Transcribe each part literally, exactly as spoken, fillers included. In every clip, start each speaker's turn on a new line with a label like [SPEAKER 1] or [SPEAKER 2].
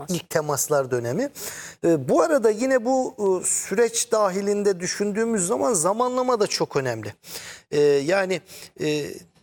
[SPEAKER 1] İlk temaslar dönemi. E, bu arada yine bu e, süreç dahilinde düşündüğümüz zaman zamanlama da çok önemli. E, yani e,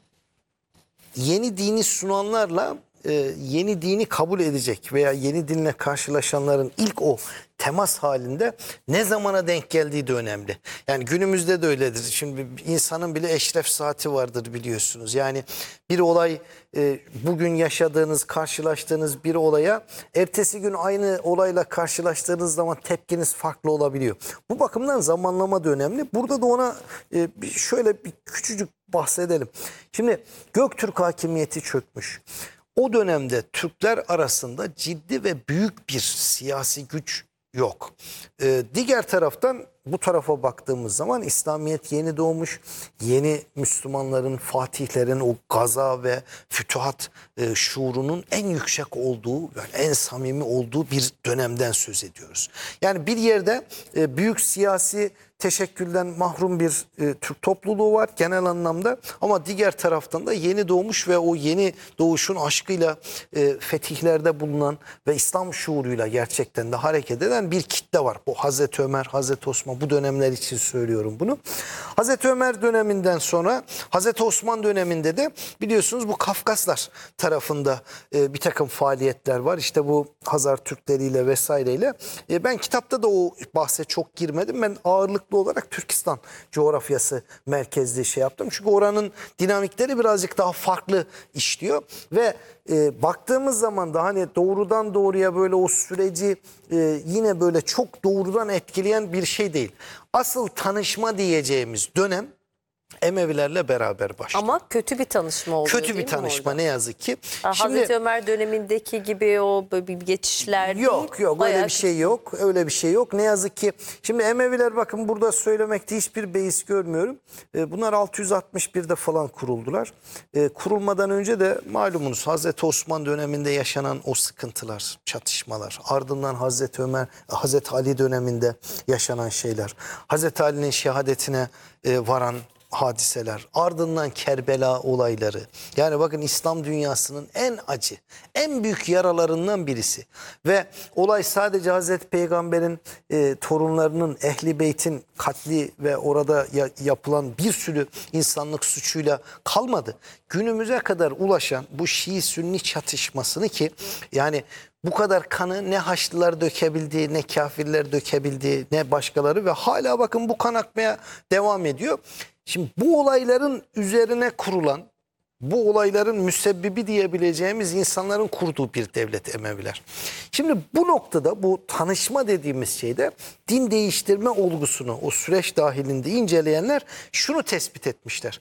[SPEAKER 1] yeni dini sunanlarla e, yeni dini kabul edecek veya yeni dinle karşılaşanların ilk o temas halinde ne zamana denk geldiği de önemli. Yani günümüzde de öyledir. Şimdi insanın bile eşref saati vardır biliyorsunuz. Yani bir olay e, bugün yaşadığınız, karşılaştığınız bir olaya ertesi gün aynı olayla karşılaştığınız zaman tepkiniz farklı olabiliyor. Bu bakımdan zamanlama da önemli. Burada da ona e, şöyle bir küçücük bahsedelim. Şimdi Göktürk hakimiyeti çökmüş. O dönemde Türkler arasında ciddi ve büyük bir siyasi güç yok. Ee, diğer taraftan bu tarafa baktığımız zaman İslamiyet yeni doğmuş, yeni Müslümanların, fatihlerin o gaza ve fütuhat e, şuurunun en yüksek olduğu, yani en samimi olduğu bir dönemden söz ediyoruz. Yani bir yerde e, büyük siyasi teşekkülden mahrum bir e, Türk topluluğu var genel anlamda, ama diğer taraftan da yeni doğmuş ve o yeni doğuşun aşkıyla e, fetihlerde bulunan ve İslam şuuruyla gerçekten de hareket eden bir kitle var. Bu Hazreti Ömer, Hazreti Osman, bu dönemler için söylüyorum bunu. Hazreti Ömer döneminden sonra Hazreti Osman döneminde de biliyorsunuz bu Kafkaslar tarafında e, bir takım faaliyetler var. İşte bu Hazar Türkleriyle vesaireyle. E, ben kitapta da o bahse çok girmedim. Ben ağırlık olarak Türkistan coğrafyası merkezli şey yaptım. Çünkü oranın dinamikleri birazcık daha farklı işliyor ve e, baktığımız zaman da hani doğrudan doğruya böyle o süreci e, yine böyle çok doğrudan etkileyen bir şey değil. Asıl tanışma diyeceğimiz dönem Emevilerle beraber başladı.
[SPEAKER 2] Ama kötü bir tanışma oldu.
[SPEAKER 1] Kötü bir tanışma ne yazık ki.
[SPEAKER 2] Ha,
[SPEAKER 1] Şimdi,
[SPEAKER 2] Hazreti Ömer dönemindeki gibi o bir geçişler değil.
[SPEAKER 1] Yok yok öyle bir şey yok. Öyle bir şey yok. Ne yazık ki. Şimdi Emeviler, bakın burada söylemekte hiçbir beis görmüyorum. Bunlar altı yüz altmış birde falan kuruldular. Kurulmadan önce de malumunuz Hazreti Osman döneminde yaşanan o sıkıntılar, çatışmalar, ardından Hazreti Ömer, Hazreti Ali döneminde yaşanan şeyler, Hazreti Ali'nin şehadetine varan hadiseler, ardından Kerbela olayları. Yani bakın İslam dünyasının en acı, en büyük yaralarından birisi. Ve olay sadece Hazreti Peygamber'in e, torunlarının, Ehli Beyt'in katli ve orada ya, yapılan bir sürü insanlık suçuyla kalmadı. Günümüze kadar ulaşan bu Şii-Sünni çatışmasını, ki yani bu kadar kanı ne Haçlılar dökebildi, ne kafirler dökebildi, ne başkaları, ve hala bakın bu kan akmaya devam ediyor. Şimdi bu olayların üzerine kurulan, bu olayların müsebbibi diyebileceğimiz insanların kurduğu bir devlet Emeviler. Şimdi bu noktada bu tanışma dediğimiz şeyde din değiştirme olgusunu o süreç dahilinde inceleyenler şunu tespit etmişler.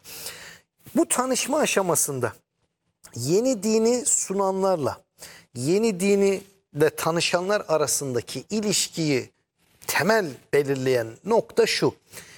[SPEAKER 1] Bu tanışma aşamasında yeni dini sunanlarla yeni dini de tanışanlar arasındaki ilişkiyi temel belirleyen nokta şu: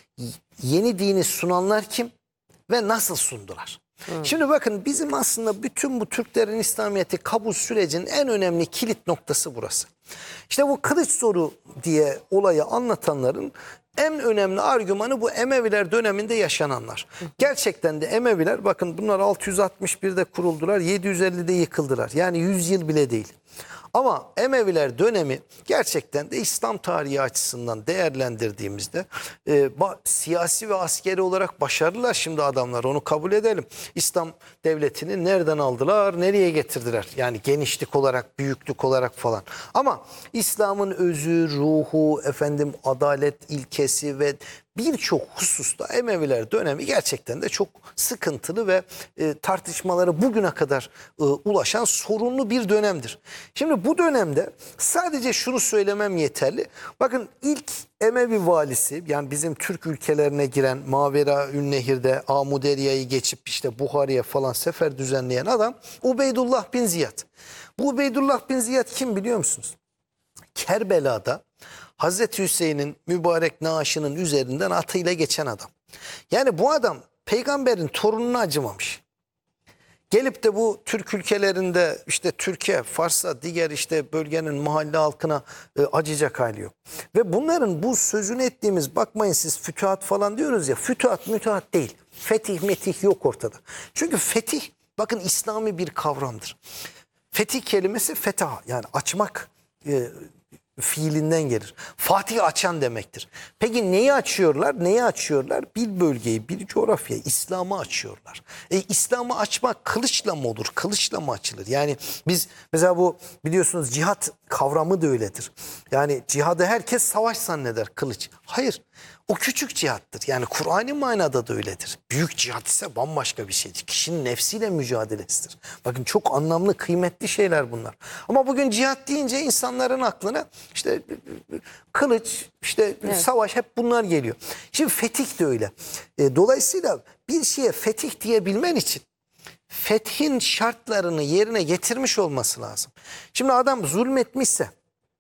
[SPEAKER 1] yeni dini sunanlar kim ve nasıl sundular? Hmm. Şimdi bakın bizim aslında bütün bu Türklerin İslamiyet'i kabul sürecinin en önemli kilit noktası burası. İşte bu kılıç zoru diye olayı anlatanların en önemli argümanı bu Emeviler döneminde yaşananlar. Gerçekten de Emeviler, bakın bunlar altı yüz altmış birde kuruldular, yedi yüz ellide yıkıldılar. Yani yüz yıl bile değil. Ama Emeviler dönemi gerçekten de İslam tarihi açısından değerlendirdiğimizde e, siyasi ve askeri olarak başarılılar şimdi adamlar, onu kabul edelim. İslam devletini nereden aldılar, nereye getirdiler? Yani genişlik olarak, büyüklük olarak falan. Ama İslam'ın özü, ruhu, efendim adalet ilkesi ve birçok hususta Emeviler dönemi gerçekten de çok sıkıntılı ve e, tartışmaları bugüne kadar e, ulaşan sorunlu bir dönemdir. Şimdi bu dönemde sadece şunu söylemem yeterli. Bakın ilk Emevi valisi, yani bizim Türk ülkelerine giren Mavera Ünnehir'de Amuderya'yı geçip işte Buhari'ye falan sefer düzenleyen adam Ubeydullah bin Ziyad. Bu Ubeydullah bin Ziyad kim biliyor musunuz? Kerbela'da Hazreti Hüseyin'in mübarek naaşının üzerinden atıyla geçen adam. Yani bu adam peygamberin torununa acımamış. Gelip de bu Türk ülkelerinde işte Türkiye, Fars'a, diğer işte bölgenin mahalle halkına e, acıyacak hali yok. Ve bunların bu sözünü ettiğimiz, bakmayın siz fütühat falan diyoruz ya, fütühat mütühat değil. Fetih metih yok ortada. Çünkü fetih, bakın İslami bir kavramdır. Fetih kelimesi fetah, yani açmak e, fiilinden gelir. Fatih açan demektir. Peki neyi açıyorlar? Neyi açıyorlar? Bir bölgeyi, bir coğrafyayı, İslam'ı açıyorlar. E, İslam'ı açmak kılıçla mı olur? Kılıçla mı açılır? Yani biz mesela bu biliyorsunuz cihat kavramı da öyledir. Yani cihadı herkes savaş zanneder, kılıç. Hayır. O küçük cihattır. Yani Kur'an'ı manada da öyledir. Büyük cihat ise bambaşka bir şeydir. Kişinin nefsiyle mücadelesidir. Bakın çok anlamlı, kıymetli şeyler bunlar. Ama bugün cihat deyince insanların aklına işte kılıç, işte
[SPEAKER 2] Evet.
[SPEAKER 1] savaş, hep bunlar geliyor. Şimdi fetih de öyle. E, dolayısıyla bir şeye fetih diyebilmen için fethin şartlarını yerine getirmiş olması lazım. Şimdi adam zulmetmişse,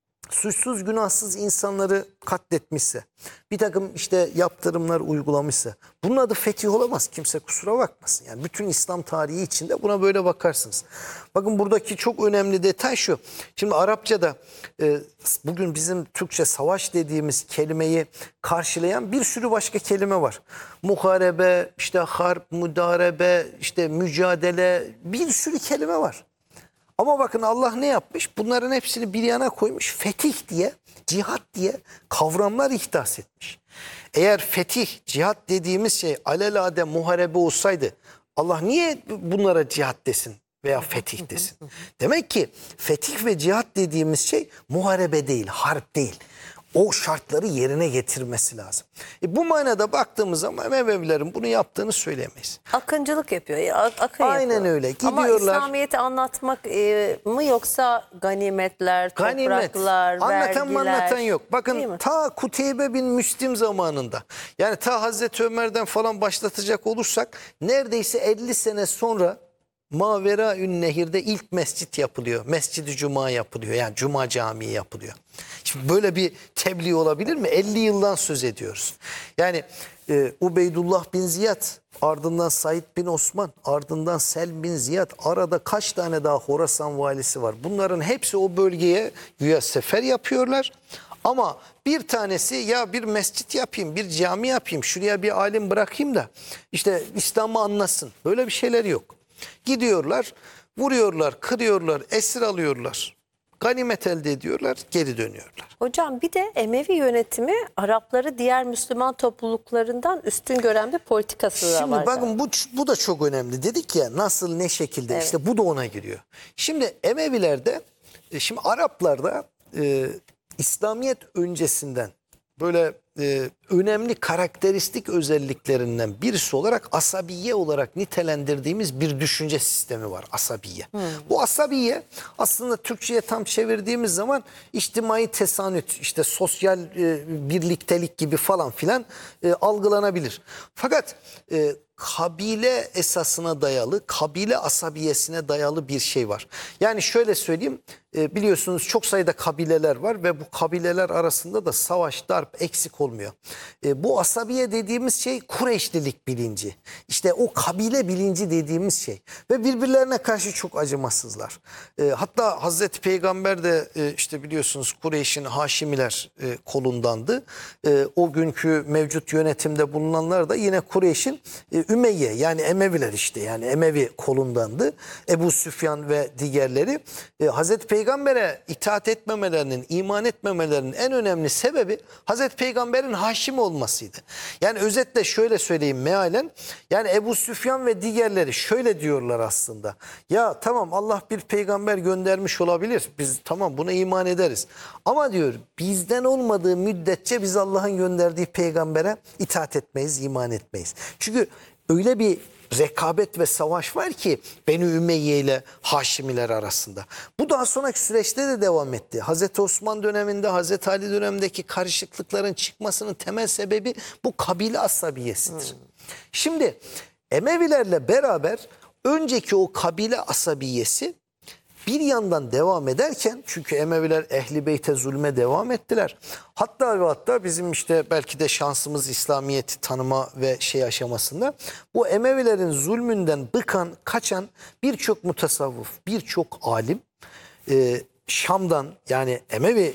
[SPEAKER 1] suçsuz günahsız insanları katletmişse, bir takım işte yaptırımlar uygulamışsa, bunun adı fetih olamaz. Kimse kusura bakmasın. Yani bütün İslam tarihi içinde buna böyle bakarsınız. Bakın buradaki çok önemli detay şu. Şimdi Arapçada e, bugün bizim Türkçe savaş dediğimiz kelimeyi karşılayan bir sürü başka kelime var. Muharebe, işte harp, müdarebe, işte mücadele, bir sürü kelime var. Ama bakın Allah ne yapmış? Bunların hepsini bir yana koymuş. Fetih diye, cihat diye kavramlar ihdas etmiş. Eğer fetih, cihat dediğimiz şey alelade muharebe olsaydı Allah niye bunlara cihat desin veya fetih desin? Demek ki fetih ve cihat dediğimiz şey muharebe değil, harp değil. O şartları yerine getirmesi lazım. E bu manada baktığımız zaman Emevilerin bunu yaptığını söyleyemeyiz.
[SPEAKER 2] Akıncılık yapıyor. ya, ak- Akın
[SPEAKER 1] Aynen
[SPEAKER 2] yapıyor.
[SPEAKER 1] öyle.
[SPEAKER 2] Ama
[SPEAKER 1] Gidiyorlar.
[SPEAKER 2] İslamiyet'i anlatmak e, mı yoksa ganimetler,
[SPEAKER 1] Ganimet.
[SPEAKER 2] topraklar,
[SPEAKER 1] Anlatan mı
[SPEAKER 2] vergiler.
[SPEAKER 1] anlatan yok.
[SPEAKER 2] Değil
[SPEAKER 1] Bakın
[SPEAKER 2] mi?
[SPEAKER 1] ta Kuteybe bin Müslim zamanında, yani ta Hazreti Ömer'den falan başlatacak olursak neredeyse elli sene sonra Maveraün Nehir'de ilk mescit yapılıyor. Mescid-i Cuma yapılıyor. Yani Cuma Camii yapılıyor. Şimdi böyle bir tebliğ olabilir mi? elli yıldan söz ediyoruz. Yani e, Ubeydullah bin Ziyad, ardından Said bin Osman, ardından Sel bin Ziyad, arada kaç tane daha Horasan valisi var. Bunların hepsi o bölgeye güya sefer yapıyorlar. Ama bir tanesi ya bir mescit yapayım, bir cami yapayım, şuraya bir alim bırakayım da işte İslam'ı anlasın. Böyle bir şeyler yok. Gidiyorlar, vuruyorlar, kırıyorlar, esir alıyorlar. Ganimet elde ediyorlar, geri dönüyorlar.
[SPEAKER 2] Hocam bir de Emevi yönetimi Arapları diğer Müslüman topluluklarından üstün gören bir politikası da
[SPEAKER 1] Şimdi
[SPEAKER 2] var.
[SPEAKER 1] bakın bu, bu da çok önemli. Dedik ya nasıl, ne şekilde,
[SPEAKER 2] Evet.
[SPEAKER 1] işte bu da ona giriyor. Şimdi Emevilerde, e, şimdi Araplarda e, İslamiyet öncesinden böyle e, önemli karakteristik özelliklerinden birisi olarak asabiye olarak nitelendirdiğimiz bir düşünce sistemi var. Asabiye. Bu asabiye aslında Türkçe'ye tam çevirdiğimiz zaman içtimai tesanüt, işte sosyal e, birliktelik gibi falan filan e, algılanabilir. Fakat e, kabile esasına dayalı, kabile asabiyesine dayalı bir şey var. Yani şöyle söyleyeyim, e, biliyorsunuz çok sayıda kabileler var ve bu kabileler arasında da savaş, darp eksik olmuyor. E, bu asabiye dediğimiz şey Kureyşlilik bilinci. İşte o kabile bilinci dediğimiz şey. Ve birbirlerine karşı çok acımasızlar. E, hatta Hazreti Peygamber de e, işte biliyorsunuz Kureyş'in Haşimiler e, kolundandı. E, o günkü mevcut yönetimde bulunanlar da yine Kureyş'in e, Ümeyye, yani Emeviler, işte yani Emevi kolundandı. Ebu Süfyan ve diğerleri. E, Hazreti Peygamber'e itaat etmemelerinin, iman etmemelerinin en önemli sebebi Hazreti Peygamber'in Haşim olmasıydı. Yani özetle şöyle söyleyeyim mealen, yani Ebu Süfyan ve diğerleri şöyle diyorlar aslında. Ya tamam, Allah bir peygamber göndermiş olabilir. Biz tamam buna iman ederiz. Ama diyor, bizden olmadığı müddetçe biz Allah'ın gönderdiği peygambere itaat etmeyiz, iman etmeyiz. Çünkü öyle bir rekabet ve savaş var ki Beni Ümeyye ile Haşimiler arasında. Bu daha sonraki süreçte de devam etti. Hazreti Osman döneminde, Hazreti Ali dönemindeki karışıklıkların çıkmasının temel sebebi bu kabile asabiyesidir. Hmm. Şimdi Emevilerle beraber önceki o kabile asabiyesi bir yandan devam ederken, çünkü Emeviler Ehli Beyt'e zulme devam ettiler. Hatta ve hatta bizim işte belki de şansımız İslamiyet'i tanıma ve şey aşamasında, bu Emevilerin zulmünden bıkan, kaçan birçok mutasavvuf, birçok alim e, Şam'dan, yani Emevi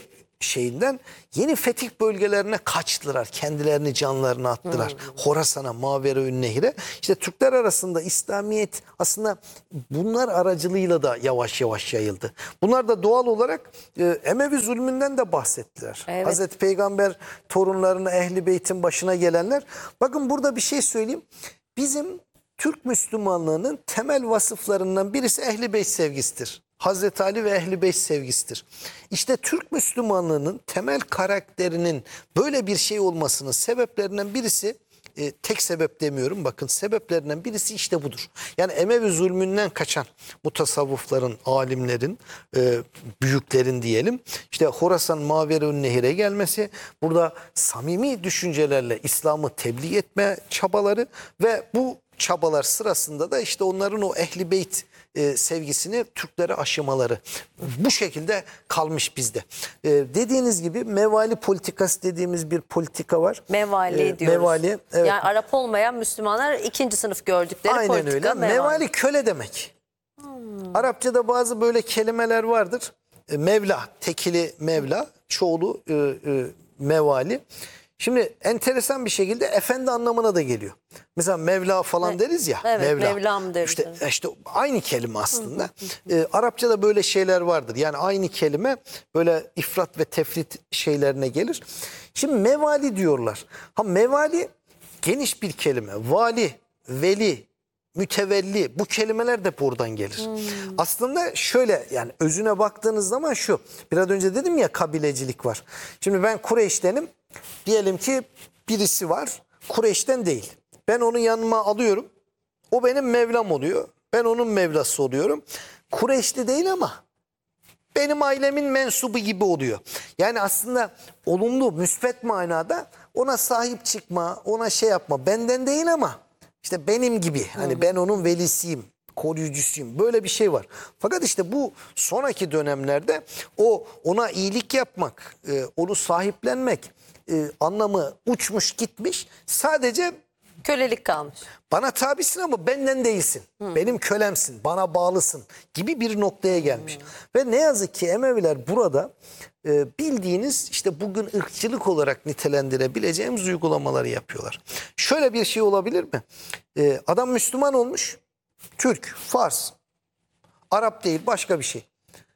[SPEAKER 1] şeyinden yeni fetih bölgelerine kaçtılar. Kendilerini canlarına attılar. Hmm. Horasan'a, Maveraün Nehir'e. İşte Türkler arasında İslamiyet aslında bunlar aracılığıyla da yavaş yavaş yayıldı. Bunlar da doğal olarak e, Emevi zulmünden de bahsettiler.
[SPEAKER 2] Evet.
[SPEAKER 1] Hazreti Peygamber torunlarına, Ehl-i Beyt'in başına gelenler. Bakın burada bir şey söyleyeyim. Bizim Türk Müslümanlığının temel vasıflarından birisi Ehl-i Beyt sevgisidir. Hazreti Ali ve Ehl-i Beyt sevgisidir. İşte Türk Müslümanlığının temel karakterinin böyle bir şey olmasının sebeplerinden birisi, e, tek sebep demiyorum, bakın sebeplerinden birisi işte budur. Yani Emevi zulmünden kaçan mutasavvıfların, alimlerin, e, büyüklerin diyelim, işte Horasan Maveraün Nehir'e gelmesi, burada samimi düşüncelerle İslam'ı tebliğ etme çabaları ve bu çabalar sırasında da işte onların o Ehl-i Beyt e, sevgisini Türklere aşımaları bu şekilde kalmış bizde. E, dediğiniz gibi mevali politikası dediğimiz bir politika var.
[SPEAKER 2] Mevali
[SPEAKER 1] E,
[SPEAKER 2] diyoruz.
[SPEAKER 1] Mevali, evet.
[SPEAKER 2] Yani Arap olmayan Müslümanlar ikinci sınıf gördükleri
[SPEAKER 1] Aynen
[SPEAKER 2] politika
[SPEAKER 1] öyle.
[SPEAKER 2] mevali.
[SPEAKER 1] Mevali köle demek. Hmm. Arapçada bazı böyle kelimeler vardır. E, Mevla, tekili Mevla, çoğulu e, e, mevali. Şimdi enteresan bir şekilde efendi anlamına da geliyor. Mesela Mevla falan
[SPEAKER 2] Evet.
[SPEAKER 1] deriz ya.
[SPEAKER 2] Evet,
[SPEAKER 1] Mevla.
[SPEAKER 2] Mevlam deriz.
[SPEAKER 1] İşte, işte aynı kelime aslında. Ee, Arapçada böyle şeyler vardır. Yani aynı kelime böyle ifrat ve tefrit şeylerine gelir. Şimdi mevali diyorlar. Ha mevali geniş bir kelime. Vali, veli, mütevelli, bu kelimeler de buradan gelir. Hmm. Aslında şöyle, yani özüne baktığınız zaman şu. Biraz önce dedim ya, kabilecilik var. Şimdi ben Kureyş'tenim. Diyelim ki birisi var, Kureyş'ten değil. Ben onu yanıma alıyorum. O benim Mevlam oluyor. Ben onun Mevlası oluyorum. Kureyşli değil ama benim ailemin mensubu gibi oluyor. Yani aslında olumlu, müspet manada ona sahip çıkma, ona şey yapma. Benden değil ama işte benim gibi. Hani ben onun velisiyim, koruyucusuyum. Böyle bir şey var. Fakat işte bu sonraki dönemlerde o ona iyilik yapmak, e, onu sahiplenmek e, anlamı uçmuş gitmiş. Sadece
[SPEAKER 2] Kölelik kalmış.
[SPEAKER 1] bana tabisin ama benden değilsin. Hı. Benim kölemsin, bana bağlısın gibi bir noktaya gelmiş. Hı. Ve ne yazık ki Emeviler burada e, bildiğiniz işte bugün ırkçılık olarak nitelendirebileceğimiz uygulamaları yapıyorlar. Şöyle bir şey olabilir mi? E, adam Müslüman olmuş, Türk, Fars, Arap değil, başka bir şey.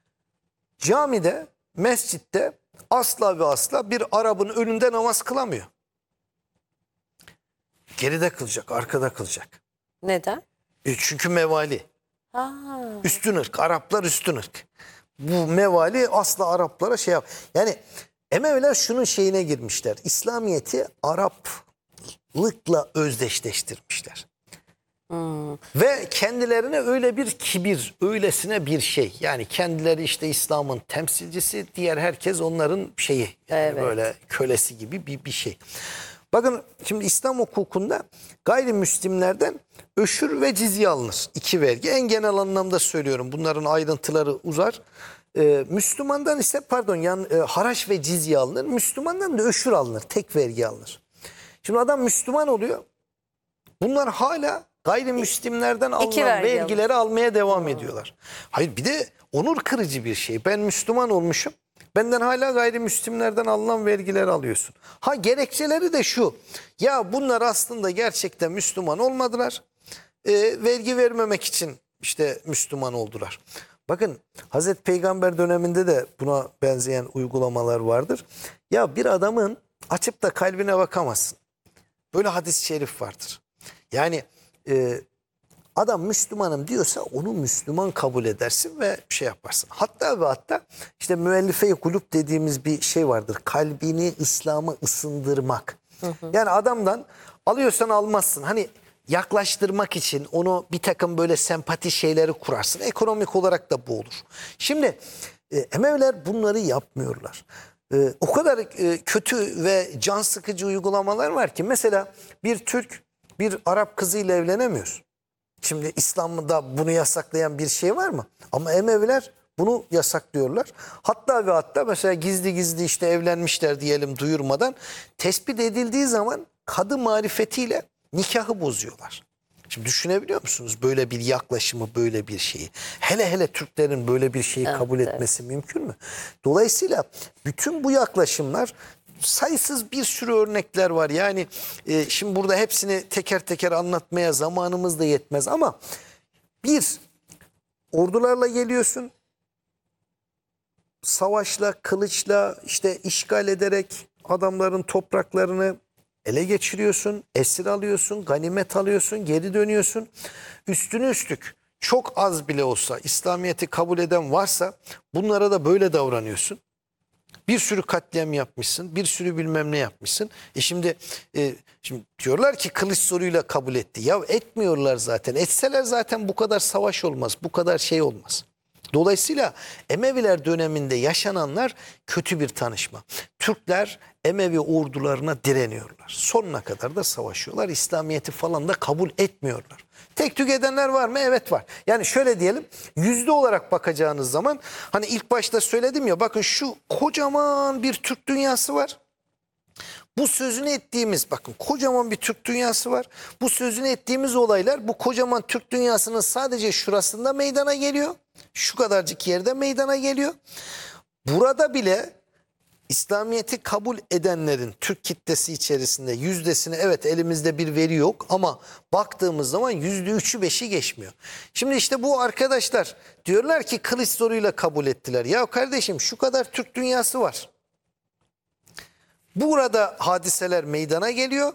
[SPEAKER 1] Camide, mescitte asla ve asla bir Arap'ın önünde namaz kılamıyor. Geride kılacak, arkada kılacak.
[SPEAKER 2] Neden?
[SPEAKER 1] E çünkü mevali.
[SPEAKER 2] Aa.
[SPEAKER 1] Üstün ırk, Araplar üstün ırk. Bu mevali asla Araplara şey yap. Yani Emeviler şunun şeyine girmişler. İslamiyet'i Araplıkla özdeşleştirmişler. Hmm. Ve kendilerine öyle bir kibir, öylesine bir şey. Yani kendileri işte İslam'ın temsilcisi, diğer herkes onların şeyi. Yani evet. Böyle kölesi gibi bir, bir şey. Bakın şimdi İslam hukukunda gayrimüslimlerden öşür ve cizye alınır. İki vergi. En genel anlamda söylüyorum. Bunların ayrıntıları uzar. Ee, Müslümandan ise pardon yani e, haraç ve cizye alınır. Müslümandan da öşür alınır. Tek vergi alınır. Şimdi adam Müslüman oluyor. Bunlar hala gayrimüslimlerden alınan vergi vergileri alır. almaya devam hmm. ediyorlar. Hayır, bir de onur kırıcı bir şey. Ben Müslüman olmuşum. Benden hala gayrimüslimlerden alınan vergileri alıyorsun. Ha gerekçeleri de şu. Ya bunlar aslında gerçekten Müslüman olmadılar. E, vergi vermemek için işte Müslüman oldular. Bakın Hazreti Peygamber döneminde de buna benzeyen uygulamalar vardır. Ya bir adamın açıp da kalbine bakamazsın. Böyle hadis-i şerif vardır. Yani e, adam Müslümanım diyorsa onu Müslüman kabul edersin ve şey yaparsın. Hatta ve hatta işte müellife-i kulüp dediğimiz bir şey vardır. Kalbini İslam'a ısındırmak. Hı hı. Yani adamdan alıyorsan almazsın. Hani yaklaştırmak için onu bir takım böyle sempati şeyleri kurarsın. Ekonomik olarak da bu olur. Şimdi e, Emeviler bunları yapmıyorlar. E, o kadar e, kötü ve can sıkıcı uygulamalar var ki mesela bir Türk bir Arap kızıyla evlenemiyor. Şimdi İslam'da bunu yasaklayan bir şey var mı? Ama Emeviler bunu yasaklıyorlar. Hatta ve hatta mesela gizli gizli işte evlenmişler diyelim duyurmadan. Tespit edildiği zaman kadı marifetiyle nikahı bozuyorlar. Şimdi düşünebiliyor musunuz böyle bir yaklaşımı, böyle bir şeyi? Hele hele Türklerin böyle bir şeyi
[SPEAKER 2] Evet,
[SPEAKER 1] kabul
[SPEAKER 2] evet.
[SPEAKER 1] etmesi mümkün mü? Dolayısıyla bütün bu yaklaşımlar, sayısız bir sürü örnekler var. Yani e, şimdi burada hepsini teker teker anlatmaya zamanımız da yetmez ama bir, ordularla geliyorsun, savaşla, kılıçla, işte işgal ederek adamların topraklarını ele geçiriyorsun, esir alıyorsun, ganimet alıyorsun, geri dönüyorsun. Üstüne üstlük çok az bile olsa İslamiyet'i kabul eden varsa bunlara da böyle davranıyorsun. Bir sürü katliam yapmışsın, bir sürü bilmem ne yapmışsın. E şimdi, e, şimdi diyorlar ki kılıç zoruyla kabul etti. Ya etmiyorlar zaten. Etseler zaten bu kadar savaş olmaz, bu kadar şey olmaz. Dolayısıyla Emeviler döneminde yaşananlar kötü bir tanışma. Türkler Emevi ordularına direniyorlar. Sonuna kadar da savaşıyorlar. İslamiyet'i falan da kabul etmiyorlar. Tek tük edenler var mı? Evet var. Yani şöyle diyelim, yüzde olarak bakacağınız zaman hani ilk başta söyledim ya, bakın şu kocaman bir Türk dünyası var. Bu sözünü ettiğimiz, bakın kocaman bir Türk dünyası var. Bu sözünü ettiğimiz olaylar bu kocaman Türk dünyasının sadece şurasında meydana geliyor. Şu kadarcık yerde meydana geliyor. Burada bile İslamiyet'i kabul edenlerin Türk kitlesi içerisinde yüzdesini, evet elimizde bir veri yok ama baktığımız zaman yüzde üçü beşi geçmiyor. Şimdi işte bu arkadaşlar diyorlar ki kılıç zoruyla kabul ettiler. Ya kardeşim, şu kadar Türk dünyası var. Burada hadiseler meydana geliyor.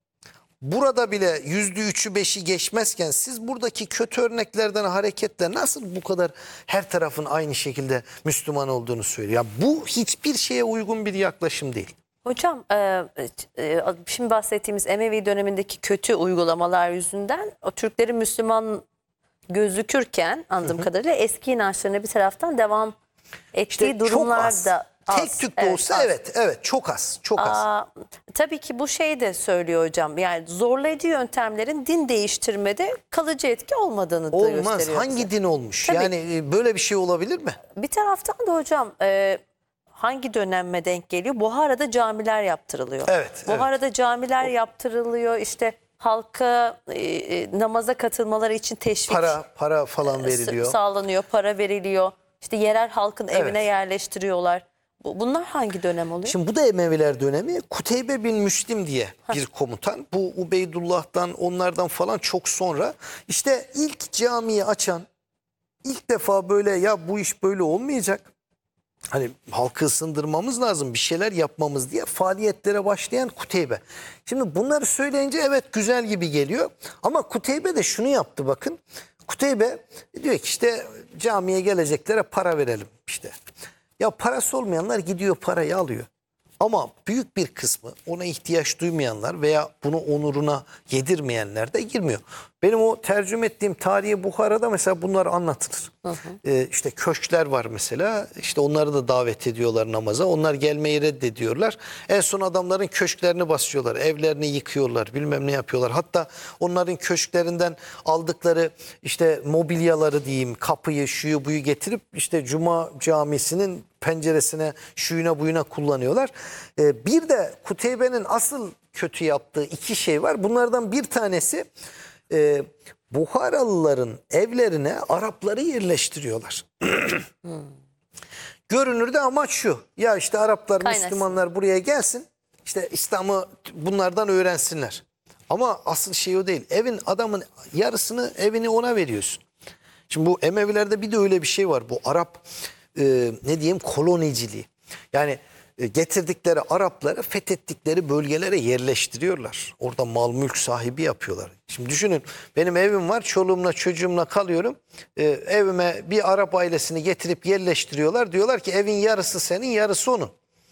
[SPEAKER 1] Burada bile yüzde üçü beşi geçmezken siz buradaki kötü örneklerden hareketle nasıl bu kadar her tarafın aynı şekilde Müslüman olduğunu söylüyor? Ya bu hiçbir şeye uygun bir yaklaşım değil.
[SPEAKER 2] Hocam e, e, şimdi bahsettiğimiz Emevi dönemindeki kötü uygulamalar yüzünden o Türklerin Müslüman gözükürken anladığım kadarıyla eski inançlarına bir taraftan devam ettiği
[SPEAKER 1] İşte çok
[SPEAKER 2] durumlar
[SPEAKER 1] az.
[SPEAKER 2] da az.
[SPEAKER 1] Tek tük de
[SPEAKER 2] Evet,
[SPEAKER 1] olsa
[SPEAKER 2] az.
[SPEAKER 1] evet, evet çok az, çok az.
[SPEAKER 2] Aa, tabii ki bu şey de söylüyor hocam. Yani zorlayıcı yöntemlerin din değiştirmede kalıcı etki olmadığını da
[SPEAKER 1] Olmaz.
[SPEAKER 2] gösteriyor
[SPEAKER 1] Hangi
[SPEAKER 2] bize.
[SPEAKER 1] din olmuş?
[SPEAKER 2] Tabii.
[SPEAKER 1] Yani e, böyle bir şey olabilir mi?
[SPEAKER 2] Bir taraftan da hocam e, hangi döneme denk geliyor? Buhara'da camiler yaptırılıyor.
[SPEAKER 1] Evet,
[SPEAKER 2] Buhara'da camiler yaptırılıyor. İşte halka e, e, namaza katılmaları için teşvik
[SPEAKER 1] Para, para falan veriliyor.
[SPEAKER 2] sağlanıyor, para veriliyor. İşte yerel halkın
[SPEAKER 1] Evet.
[SPEAKER 2] evine yerleştiriyorlar. Bu- Bunlar hangi dönem oluyor?
[SPEAKER 1] Şimdi bu da Emeviler dönemi. Kuteybe bin Müslim diye bir komutan. Bu Ubeydullah'tan, onlardan falan çok sonra. İşte ilk camiyi açan, ilk defa böyle ya bu iş böyle olmayacak, hani halkı ısındırmamız lazım, bir şeyler yapmamız diye faaliyetlere başlayan Kuteybe. Şimdi bunları söyleyince evet güzel gibi geliyor ama Kuteybe de şunu yaptı, bakın. Kuteybe diyor ki işte camiye geleceklere para verelim işte. Ya parası olmayanlar gidiyor parayı alıyor. Ama büyük bir kısmı, ona ihtiyaç duymayanlar veya bunu onuruna yedirmeyenler de girmiyor. Benim o tercüme ettiğim Tarihi Buhara'da mesela bunlar anlatılır. Hı hı. Ee, işte köşkler var mesela, işte onları da davet ediyorlar namaza. Onlar gelmeyi reddediyorlar. En son adamların köşklerini basıyorlar, evlerini yıkıyorlar, bilmem ne yapıyorlar. Hatta onların köşklerinden aldıkları işte mobilyaları diyeyim, kapıyı, şuyu buyu getirip işte Cuma camisinin penceresine, şuyuna buyuna kullanıyorlar. Ee, bir de Kuteybe'nin asıl kötü yaptığı iki şey var. Bunlardan bir tanesi e, Buharalıların evlerine Arapları yerleştiriyorlar. hmm. Görünürde amaç şu. Ya işte Araplar,
[SPEAKER 2] Kaynasın.
[SPEAKER 1] Müslümanlar buraya gelsin. İşte İslam'ı bunlardan öğrensinler. Ama asıl şey o değil. Evin, adamın yarısını, evini ona veriyorsun. Şimdi bu Emevilerde bir de öyle bir şey var. Bu Arap e, ne diyeyim koloniciliği. Yani e, getirdikleri Arapları fethettikleri bölgelere yerleştiriyorlar. Orada mal mülk sahibi yapıyorlar. Şimdi düşünün, benim evim var, çoluğumla çocuğumla kalıyorum. E, evime bir Arap ailesini getirip yerleştiriyorlar. Diyorlar ki evin yarısı senin, yarısı onun.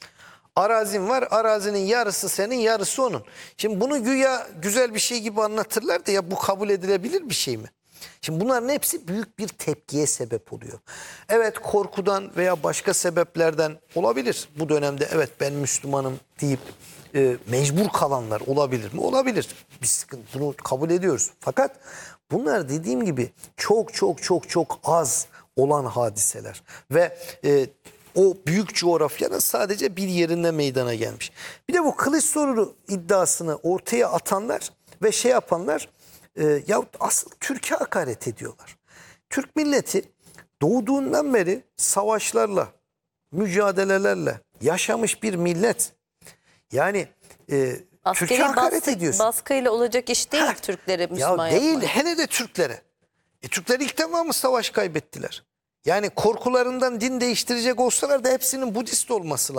[SPEAKER 1] Arazin var, arazinin yarısı senin, yarısı onun. Şimdi bunu güya güzel bir şey gibi anlatırlar da ya bu kabul edilebilir bir şey mi? Şimdi bunların hepsi büyük bir tepkiye sebep oluyor. Evet, korkudan veya başka sebeplerden olabilir. Bu dönemde evet ben Müslümanım deyip e, mecbur kalanlar olabilir mi? Olabilir. Biz sıkıntı, bunu kabul ediyoruz. Fakat bunlar dediğim gibi çok çok çok çok az olan hadiseler. Ve e, o büyük coğrafyanın sadece bir yerinde meydana gelmiş. Bir de bu kılıç sorunu iddiasını ortaya atanlar ve şey yapanlar, e, yahut asıl Türkiye hakaret ediyorlar. Türk milleti doğduğundan beri savaşlarla, mücadelelerle yaşamış bir millet. Yani e, Türkiye
[SPEAKER 2] Askeri
[SPEAKER 1] hakaret
[SPEAKER 2] baskı,
[SPEAKER 1] ediyorsun.
[SPEAKER 2] baskıyla olacak iş değil
[SPEAKER 1] Ha,
[SPEAKER 2] Türkleri Müslüman
[SPEAKER 1] ya değil,
[SPEAKER 2] yapmak.
[SPEAKER 1] hele de Türklere. E, Türkler ilk defa mı savaş kaybettiler? Yani korkularından din değiştirecek olsalar da hepsinin Budist olması lazım.